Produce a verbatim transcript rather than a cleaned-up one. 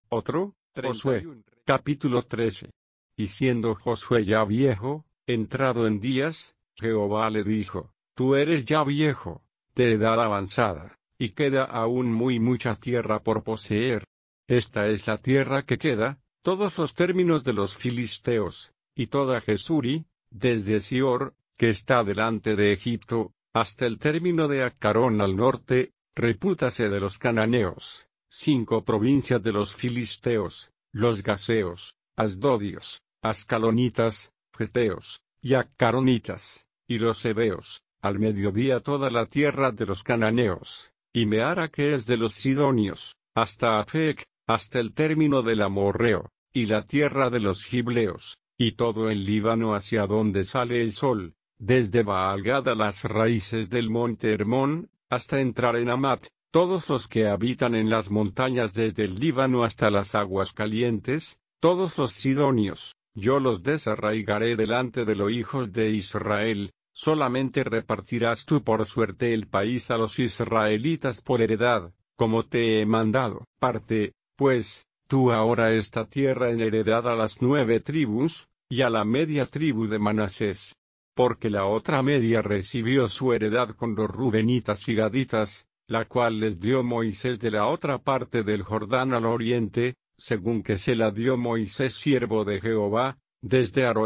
Otro, Josué, capítulo trece. Y siendo Josué ya viejo, entrado en días, Jehová le dijo: Tú eres ya viejo, de edad avanzada, y queda aún muy mucha tierra por poseer. Esta es la tierra que queda, todos los términos de los filisteos, y toda Jesuri, desde Sior, que está delante de Egipto, hasta el término de Acarón al norte, repútase de los cananeos, cinco provincias de los filisteos, los gaseos, asdodios, ascalonitas, geteos, y acaronitas, y los heveos, al mediodía toda la tierra de los cananeos, y Meara que es de los sidonios, hasta Afec, hasta el término del amorreo, y la tierra de los gibleos, y todo el Líbano hacia donde sale el sol, desde Baal-Gad a las raíces del monte Hermón, hasta entrar en Amat, todos los que habitan en las montañas desde el Líbano hasta las aguas calientes, todos los sidonios, yo los desarraigaré delante de los hijos de Israel. Solamente repartirás tú por suerte el país a los israelitas por heredad, como te he mandado. Parte, pues, tú ahora esta tierra en heredad a las nueve tribus, y a la media tribu de Manasés. Porque la otra media recibió su heredad con los rubenitas y gaditas, la cual les dio Moisés de la otra parte del Jordán al oriente, según que se la dio Moisés siervo de Jehová, desde Aroer